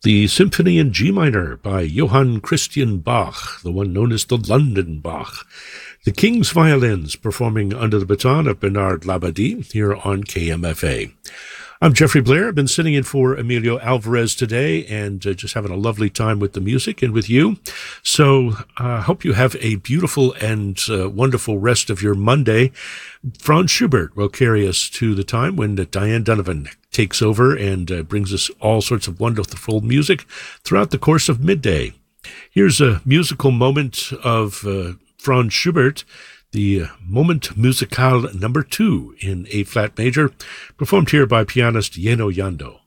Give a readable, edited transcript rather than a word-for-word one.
The Symphony in G minor by Johann Christian Bach, the one known as the London Bach. The King's Violins performing under the baton of Bernard Labadie here on KMFA. I'm Jeffrey Blair. I've been sitting in for Emilio Alvarez today and just having a lovely time with the music and with you. So I hope you have a beautiful and wonderful rest of your Monday. Franz Schubert will carry us to the time when Diane Donovan takes over and brings us all sorts of wonderful music throughout the course of midday. Here's a musical moment of Franz Schubert, the Moment Musical number 2 in A-flat major, performed here by pianist Yeno Yando.